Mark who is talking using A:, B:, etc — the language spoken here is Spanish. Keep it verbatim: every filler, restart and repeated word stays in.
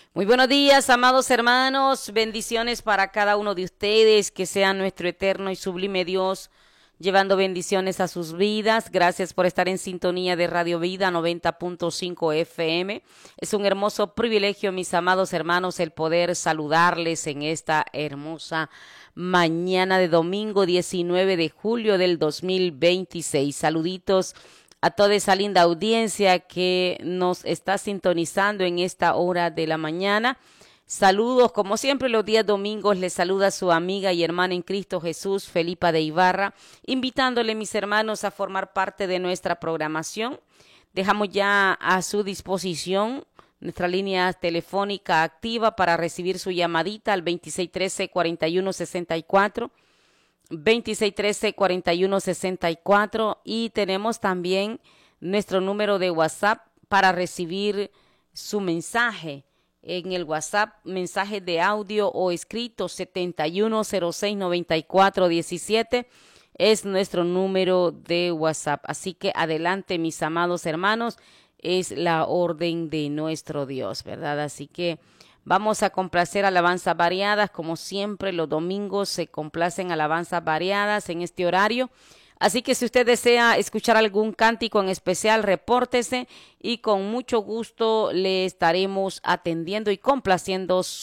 A: Muy buenos días, amados hermanos. Bendiciones para cada uno de ustedes. Que sea nuestro eterno y sublime Dios llevando bendiciones a sus vidas. Gracias por estar en sintonía de Radio Vida noventa punto cinco F M. Es un hermoso privilegio, mis amados hermanos, el poder saludarles en esta hermosa mañana de domingo diecinueve de julio del dos mil veintiséis. Saluditos a toda esa linda audiencia que nos está sintonizando en esta hora de la mañana. Saludos, como siempre los días domingos, les saluda su amiga y hermana en Cristo Jesús, Felipa de Ibarra, invitándole, mis hermanos, a formar parte de nuestra programación. Dejamos ya a su disposición nuestra línea telefónica activa para recibir su llamadita al veintiséis trece, cuarenta y uno sesenta y cuatro. veintiséis trece, cuarenta y uno sesenta y cuatro, y tenemos también nuestro número de WhatsApp para recibir su mensaje en el WhatsApp, mensaje de audio o escrito. Setenta y uno cero seis noventa y cuatro diecisiete es nuestro número de WhatsApp. Así que adelante, mis amados hermanos, es la orden de nuestro Dios, ¿verdad? Así que vamos a complacer alabanzas variadas, como siempre los domingos se complacen alabanzas variadas en este horario. Así que si usted desea escuchar algún cántico en especial, repórtese y con mucho gusto le estaremos atendiendo y complaciendo